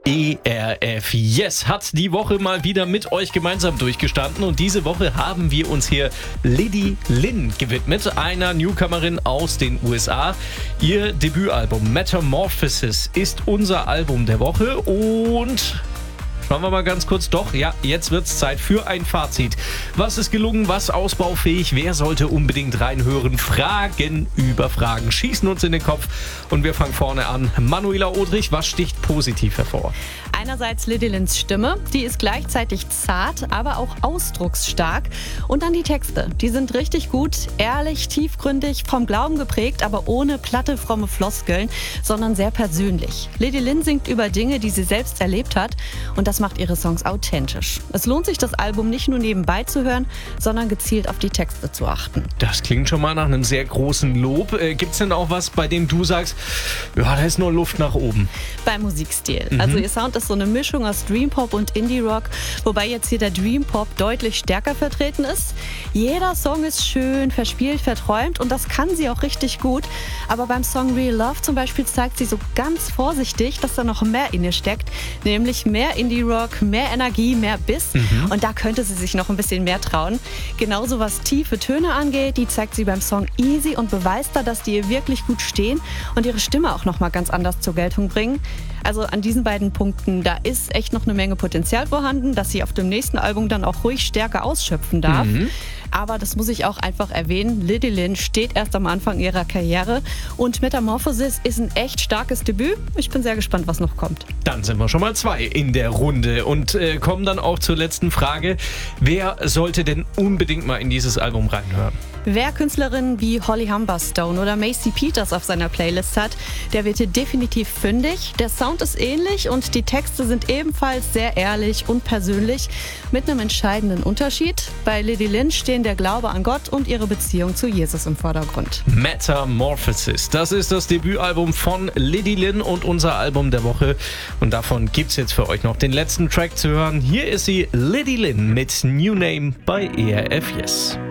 ERF Yes hat die Woche mal wieder mit euch gemeinsam durchgestanden und diese Woche haben wir uns hier Lady Lynn gewidmet, einer Newcomerin aus den USA. Ihr Debütalbum Metamorphosis ist unser Album der Woche und schauen wir mal ganz kurz. Doch, ja, jetzt wird's Zeit für ein Fazit. Was ist gelungen, was ausbaufähig? Wer sollte unbedingt reinhören? Fragen über Fragen schießen uns in den Kopf. Und wir fangen vorne an. Manuela Odrich, was sticht positiv hervor? Einerseits Lady Lynns Stimme, die ist gleichzeitig zart, aber auch ausdrucksstark. Und dann die Texte, die sind richtig gut, ehrlich, tiefgründig, vom Glauben geprägt, aber ohne platte, fromme Floskeln, sondern sehr persönlich. Lady Lynn singt über Dinge, die sie selbst erlebt hat und das macht ihre Songs authentisch. Es lohnt sich, das Album nicht nur nebenbei zu hören, sondern gezielt auf die Texte zu achten. Das klingt schon mal nach einem sehr großen Lob. Gibt's denn auch was, bei dem du sagst, ja, da ist nur Luft nach oben? Beim Musikstil. Also ihr Sound ist so eine Mischung aus Dream Pop und Indie Rock, wobei jetzt hier der Dream Pop deutlich stärker vertreten ist. Jeder Song ist schön, verspielt, verträumt und das kann sie auch richtig gut. Aber beim Song Real Love zum Beispiel zeigt sie so ganz vorsichtig, dass da noch mehr in ihr steckt, nämlich mehr Indie Rock, mehr Energie, mehr Biss und da könnte sie sich noch ein bisschen mehr trauen. Genauso was tiefe Töne angeht, die zeigt sie beim Song Easy und beweist da, dass die ihr wirklich gut stehen und ihre Stimme auch noch mal ganz anders zur Geltung bringen. Also an diesen beiden Punkten, da ist echt noch eine Menge Potenzial vorhanden, dass sie auf dem nächsten Album dann auch ruhig stärker ausschöpfen darf. Aber das muss ich auch einfach erwähnen, Lady Lynn steht erst am Anfang ihrer Karriere und Metamorphosis ist ein echt starkes Debüt. Ich bin sehr gespannt, was noch kommt. Dann sind wir schon mal 2 in der Runde und kommen dann auch zur letzten Frage. Wer sollte denn unbedingt mal in dieses Album reinhören? Wer Künstlerinnen wie Holly Humberstone oder Macy Peters auf seiner Playlist hat, der wird hier definitiv fündig. Der Sound ist ähnlich und die Texte sind ebenfalls sehr ehrlich und persönlich mit einem entscheidenden Unterschied. Bei Lady Lynn stehen der Glaube an Gott und ihre Beziehung zu Jesus im Vordergrund. Metamorphosis, das ist das Debütalbum von Lady Lynn und unser Album der Woche. Und davon gibt's jetzt für euch noch den letzten Track zu hören. Hier ist sie, Lady Lynn mit New Name bei ERF Yes.